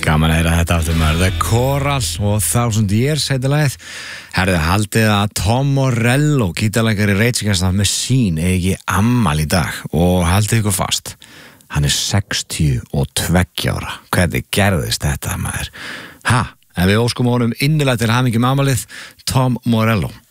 Gaman að heyra þetta aftur maður. The Coral og 1000 Years heitir lagið. Herðu, haldið að Tom Morello, gítarleikari Rage Against the Machine, eigi afmæli í dag og haldið ykkur fast. Hann 62 ára. Hvernig gerðist þetta maður? En við óskum honum innilega til hamingju með afmælið, Tom Morello.